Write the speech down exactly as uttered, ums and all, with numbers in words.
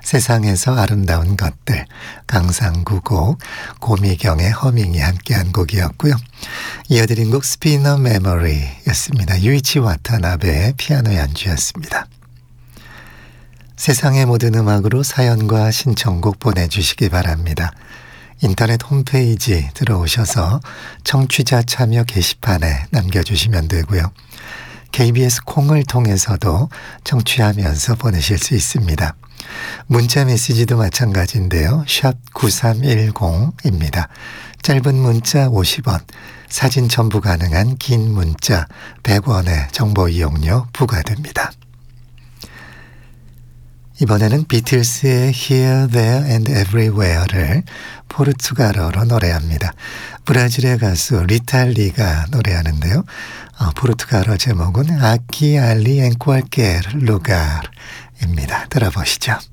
세상에서 아름다운 것들, 강상구 곡, 고미경의 허밍이 함께한 곡이었고요. 이어드린 곡 스피너 메모리였습니다. 유이치 와타나베의 피아노 연주였습니다. 세상의 모든 음악으로 사연과 신청곡 보내주시기 바랍니다. 인터넷 홈페이지 들어오셔서 청취자 참여 게시판에 남겨주시면 되고요. 케이비에스 콩을 통해서도 청취하면서 보내실 수 있습니다. 문자 메시지도 마찬가지인데요. 샵 구삼일공입니다. 짧은 문자 오십 원, 사진 첨부 가능한 긴 문자 백 원의 정보 이용료 부과됩니다. 이번에는 비틀스의 Here, There and Everywhere를 포르투갈어로 노래합니다. 브라질의 가수 리탈리가 노래하는데요. 어, 포르투갈어 제목은 Aqui, Ali, en Qualquer Lugar입니다. 들어보시죠.